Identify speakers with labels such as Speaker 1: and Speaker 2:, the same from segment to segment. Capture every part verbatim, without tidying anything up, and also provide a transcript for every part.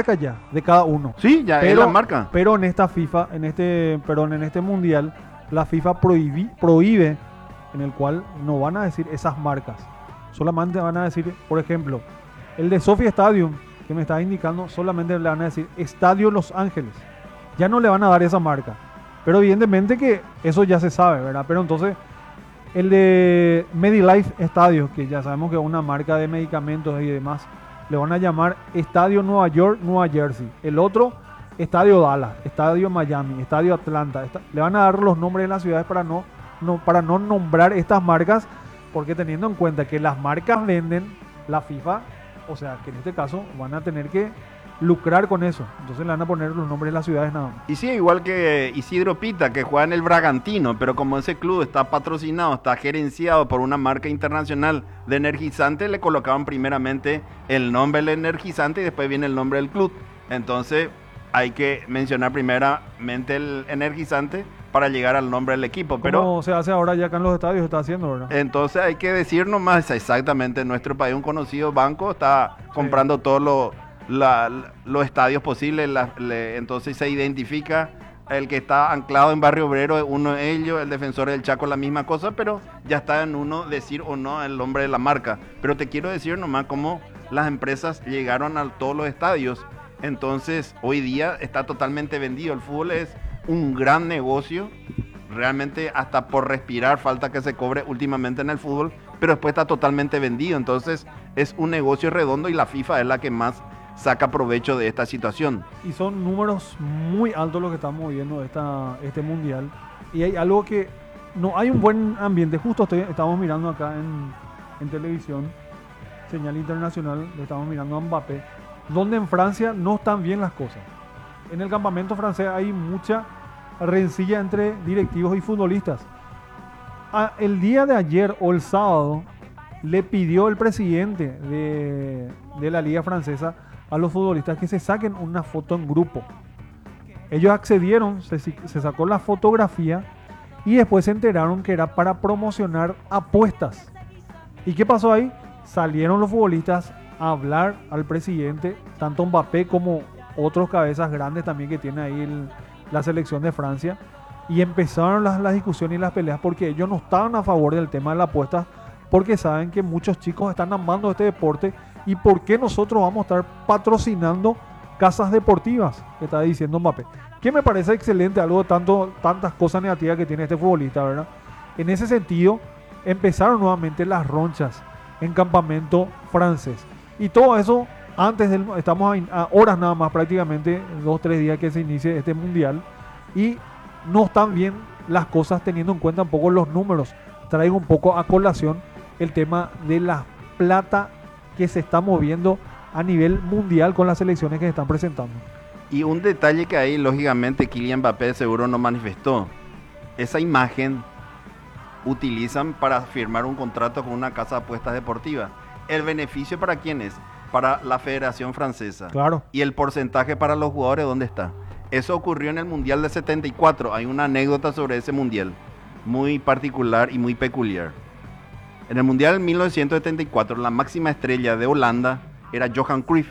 Speaker 1: marca ya de cada uno.
Speaker 2: Sí, ya es
Speaker 1: Pero,
Speaker 2: la marca.
Speaker 1: pero en esta FIFA, en este, perdón, en este mundial, la FIFA prohíbe, prohíbe en el cual no van a decir esas marcas. Solamente van a decir, por ejemplo, el de Sophie Stadium, que me está indicando, solamente le van a decir Estadio Los Ángeles. Ya no le van a dar esa marca. Pero evidentemente que eso ya se sabe, ¿verdad? Pero entonces, el de MediLife Estadio, que ya sabemos que es una marca de medicamentos y demás, le van a llamar Estadio Nueva York, Nueva Jersey. El otro, Estadio Dallas, Estadio Miami, Estadio Atlanta. Esta, le van a dar los nombres de las ciudades para no, no, para no nombrar estas marcas, porque teniendo en cuenta que las marcas venden, la FIFA, o sea, que en este caso van a tener que lucrar con eso. Entonces le van a poner los nombres de las ciudades nada más.
Speaker 2: Y sí, igual que Isidro Pita, que juega en el Bragantino, pero como ese club está patrocinado, está gerenciado por una marca internacional de energizante, le colocaban primeramente el nombre del energizante y después viene el nombre del club. Entonces hay que mencionar primeramente el energizante para llegar al nombre del equipo. Pero
Speaker 1: como se hace ahora ya acá en los estadios, se está haciendo, ¿verdad?
Speaker 2: entonces hay que decir nomás exactamente, en nuestro país un conocido banco está comprando sí. todos los La, los estadios posibles, la, le, entonces se identifica el que está anclado en Barrio Obrero, es uno de ellos, el Defensor del Chaco, la misma cosa, pero ya está en uno decir o no el nombre de la marca. Pero te quiero decir nomás cómo las empresas llegaron a todos los estadios. Entonces hoy día está totalmente vendido, el fútbol es un gran negocio, realmente hasta por respirar falta que se cobre últimamente en el fútbol, pero después está totalmente vendido. Entonces es un negocio redondo y la FIFA es la que más saca provecho de esta situación.
Speaker 1: Y son números muy altos los que estamos viendo esta, este mundial. Y hay algo que no hay un buen ambiente. Justo estoy, estamos mirando acá en, en televisión, señal internacional, le estamos mirando a Mbappé, donde en Francia no están bien las cosas. En el campamento francés hay mucha rencilla entre directivos y futbolistas. A, el día de ayer o el sábado le pidió el presidente de, de la liga francesa a los futbolistas que se saquen una foto en grupo. Ellos accedieron, se, se sacó la fotografía y después se enteraron que era para promocionar apuestas. ¿Y qué pasó ahí? Salieron los futbolistas a hablar al presidente, tanto Mbappé como otros cabezas grandes también que tiene ahí el, la selección de Francia, y empezaron las, las discusiones y las peleas porque ellos no estaban a favor del tema de la apuesta, porque saben que muchos chicos están amando este deporte. ¿Y por qué nosotros vamos a estar patrocinando casas deportivas? Que está diciendo Mbappé. Que me parece excelente, algo de tanto, tantas cosas negativas que tiene este futbolista, ¿verdad? En ese sentido, empezaron nuevamente las ronchas en campamento francés. Y todo eso, antes del, estamos a, a horas nada más, prácticamente, dos, tres días que se inicie este mundial. Y no están bien las cosas teniendo en cuenta un poco los números. Traigo un poco a colación el tema de la plata que se está moviendo a nivel mundial con las selecciones que se están presentando.
Speaker 2: Y un detalle que ahí, lógicamente, Kylian Mbappé seguro no manifestó. Esa imagen utilizan para firmar un contrato con una casa de apuestas deportiva. ¿El beneficio para quién es? Para la Federación Francesa.
Speaker 1: Claro.
Speaker 2: ¿Y el porcentaje para los jugadores dónde está? Eso ocurrió en el Mundial de setenta y cuatro. Hay una anécdota sobre ese Mundial, muy particular y muy peculiar. En el Mundial de mil novecientos setenta y cuatro, la máxima estrella de Holanda era Johan Cruyff.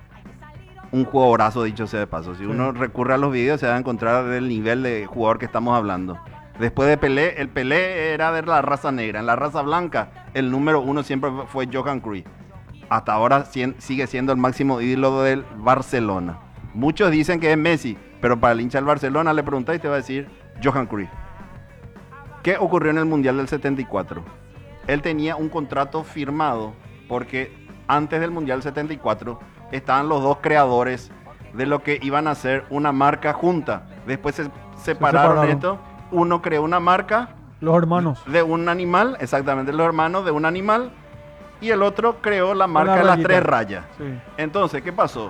Speaker 2: Un jugadorazo, dicho sea de paso. Si sí. uno recurre a los videos, se va a encontrar del nivel de jugador que estamos hablando. Después de Pelé, el Pelé era de la raza negra. En la raza blanca, el número uno siempre fue Johan Cruyff. Hasta ahora sigue siendo el máximo ídolo del Barcelona. Muchos dicen que es Messi, pero para el hincha del Barcelona le preguntáis y te va a decir Johan Cruyff. ¿Qué ocurrió en el Mundial del setenta y cuatro? Él tenía un contrato firmado porque antes del Mundial setenta y cuatro estaban los dos creadores de lo que iban a ser una marca junta. Después se separaron, se separaron. esto. Uno creó una marca.
Speaker 1: Los hermanos.
Speaker 2: De un animal, exactamente, los hermanos de un animal. Y el otro creó la marca de las tres rayas. Sí. Entonces, ¿qué pasó?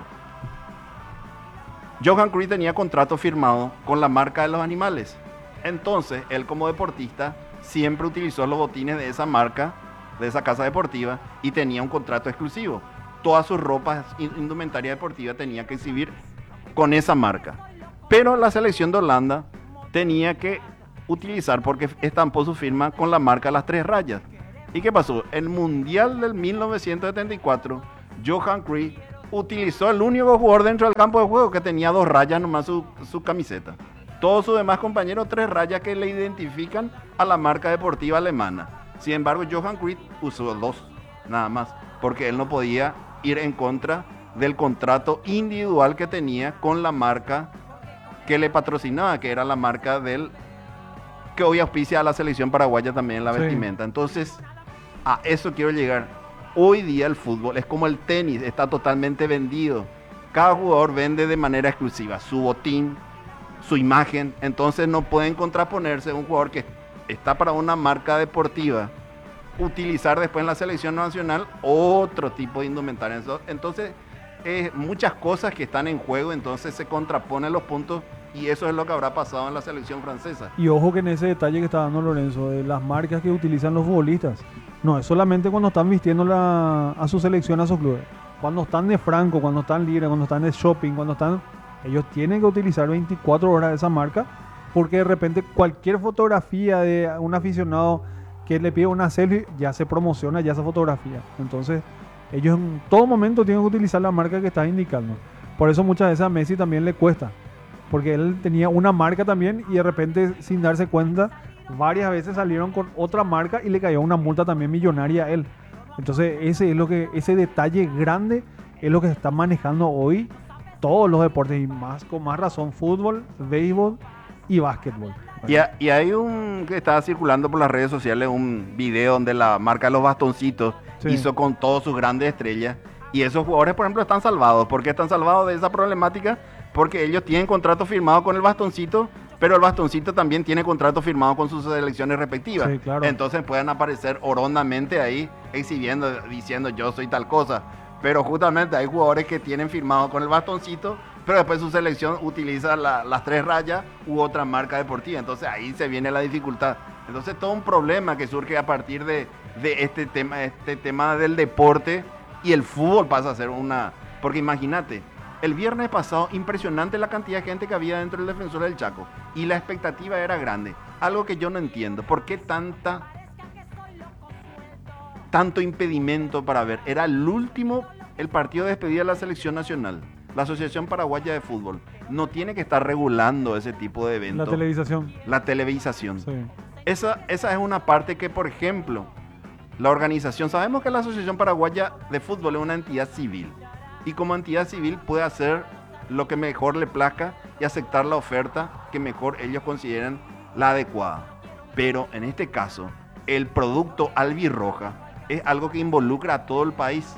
Speaker 2: Johan Cruyff tenía contrato firmado con la marca de los animales. Entonces, él como deportista siempre utilizó los botines de esa marca, de esa casa deportiva, y tenía un contrato exclusivo. Todas sus ropas, indumentaria deportiva, tenía que exhibir con esa marca. Pero la selección de Holanda tenía que utilizar, porque estampó su firma con la marca de las tres rayas. ¿Y qué pasó? El Mundial del mil novecientos setenta y cuatro, Johan Cruyff utilizó el único jugador dentro del campo de juego que tenía dos rayas nomás su, su camiseta. Todos sus demás compañeros, tres rayas que le identifican a la marca deportiva alemana. Sin embargo, Johan Cruyff usó dos, nada más, porque él no podía ir en contra del contrato individual que tenía con la marca que le patrocinaba, que era la marca del que hoy auspicia a la selección paraguaya también en la
Speaker 1: Sí.
Speaker 2: vestimenta. Entonces, a eso quiero llegar. Hoy día el fútbol es como el tenis, está totalmente vendido. Cada jugador vende de manera exclusiva su botín, su imagen. Entonces no pueden contraponerse un jugador que está para una marca deportiva, utilizar después en la selección nacional otro tipo de indumentaria. Entonces, eh, muchas cosas que están en juego, entonces se contraponen los puntos y eso es lo que habrá pasado en la selección francesa.
Speaker 1: Y ojo que en ese detalle que está dando Lorenzo, de las marcas que utilizan los futbolistas, no es solamente cuando están vistiendo la, a su selección, a sus clubes. Cuando están de franco, cuando están libres, cuando están de shopping, cuando están... Ellos tienen que utilizar veinticuatro horas de esa marca, porque de repente cualquier fotografía de un aficionado que le pide una selfie, ya se promociona ya esa fotografía. Entonces, ellos en todo momento tienen que utilizar la marca que estás indicando. Por eso muchas veces a Messi también le cuesta, porque él tenía una marca también y de repente, sin darse cuenta, varias veces salieron con otra marca y le cayó una multa también millonaria a él. Entonces, ese es lo que, ese detalle grande es lo que se está manejando hoy todos los deportes, y más con más razón fútbol, béisbol y básquetbol.
Speaker 2: Y, a- y hay un que estaba circulando por las redes sociales, un video donde la marca de los bastoncitos
Speaker 1: Sí.
Speaker 2: hizo con todas sus grandes estrellas. Y esos jugadores, por ejemplo, están salvados. ¿Por qué están salvados de esa problemática? Porque ellos tienen contrato firmado con el bastoncito, pero el bastoncito también tiene contrato firmado con sus selecciones respectivas.
Speaker 1: Sí, claro.
Speaker 2: Entonces pueden aparecer horondamente ahí, exhibiendo, diciendo yo soy tal cosa. Pero justamente hay jugadores que tienen firmado con el bastoncito, pero después su selección utiliza la- las tres rayas u otra marca deportiva. Entonces ahí se viene la dificultad. Entonces todo un problema que surge a partir de, de este tema, este tema del deporte, y el fútbol pasa a ser una... Porque imagínate, el viernes pasado impresionante la cantidad de gente que había dentro del Defensor del Chaco y la expectativa era grande. Algo que yo no entiendo, ¿por qué tanta... tanto impedimento para ver? Era el último, el partido de despedida de la selección nacional. La Asociación Paraguaya de Fútbol no tiene que estar regulando ese tipo de
Speaker 1: La
Speaker 2: eventos.
Speaker 1: televisación.
Speaker 2: La televisación.
Speaker 1: Sí.
Speaker 2: Esa, esa es una parte que, por ejemplo, la organización, sabemos que la Asociación Paraguaya de Fútbol es una entidad civil y como entidad civil puede hacer lo que mejor le plazca y aceptar la oferta que mejor ellos consideren la adecuada. Pero en este caso, el producto albirroja es algo que involucra a todo el país.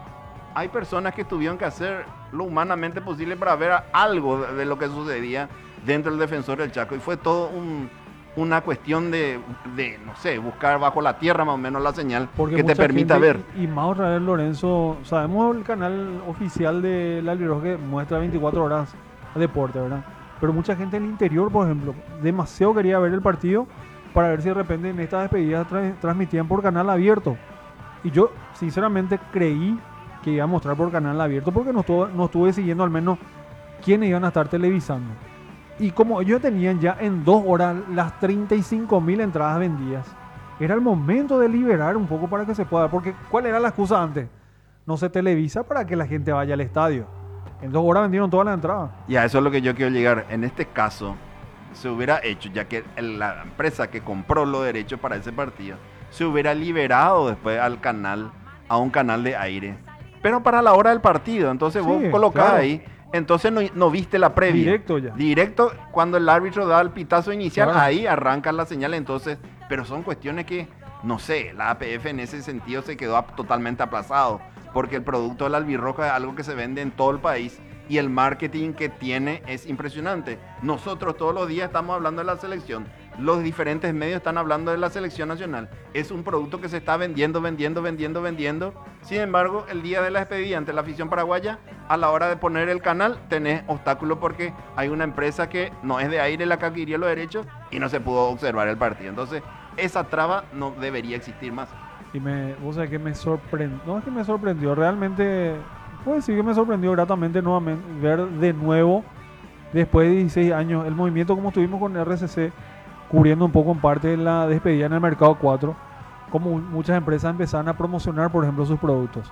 Speaker 2: Hay personas que tuvieron que hacer lo humanamente posible para ver algo de, de lo que sucedía dentro del Defensor del Chaco y fue todo un, una cuestión de, de, no sé, buscar bajo la tierra más o menos la señal
Speaker 1: Porque
Speaker 2: que te
Speaker 1: mucha
Speaker 2: permita
Speaker 1: gente-
Speaker 2: ver.
Speaker 1: Y más otra vez, Lorenzo, sabemos el canal oficial de la Albirroja que muestra veinticuatro horas de deporte, ¿verdad? Pero mucha gente en el interior, por ejemplo, demasiado quería ver el partido para ver si de repente en estas despedidas tra- transmitían por canal abierto. Y yo, sinceramente, creí que iba a mostrar por canal abierto porque no estuve, no estuve siguiendo al menos quiénes iban a estar televisando. Y como ellos tenían ya en dos horas las treinta y cinco mil entradas vendidas, era el momento de liberar un poco para que se pueda. Porque ¿cuál era la excusa antes? No se televisa para que la gente vaya al estadio. En dos horas vendieron todas las entradas.
Speaker 2: Y a eso es lo que yo quiero llegar. En este caso, se hubiera hecho, ya que el- la empresa que compró los derechos para ese partido, se hubiera liberado después al canal, a un canal de aire. Pero para la hora del partido, entonces vos
Speaker 1: Sí,
Speaker 2: colocás
Speaker 1: claro.
Speaker 2: ahí, entonces no, no viste la previa.
Speaker 1: Directo ya.
Speaker 2: Directo, cuando el árbitro da el pitazo inicial,
Speaker 1: Claro.
Speaker 2: ahí arranca la señal, entonces, pero son cuestiones que, no sé, la A P F en ese sentido se quedó ap- totalmente aplazado, porque el producto de la albirroja es algo que se vende en todo el país y el marketing que tiene es impresionante. Nosotros todos los días estamos hablando de la selección, los diferentes medios están hablando de la selección nacional, es un producto que se está vendiendo, vendiendo, vendiendo, vendiendo. Sin embargo, el día de la despedida ante la afición paraguaya, a la hora de poner el canal, tenés obstáculo porque hay una empresa que no es de aire la que adquirió los derechos y no se pudo observar el partido. Entonces, esa traba no debería existir más.
Speaker 1: Y me, vos sabés que me sorprendió, no es que me sorprendió, realmente, puedo decir que me sorprendió gratamente nuevamente ver de nuevo, después de dieciséis años, el movimiento como estuvimos con R C C, cubriendo un poco en parte de la despedida en el mercado cuatro, como muchas empresas empezaron a promocionar, por ejemplo, sus productos.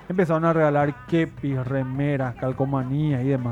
Speaker 1: empezaron a regalar kepis, remeras, calcomanías y demás.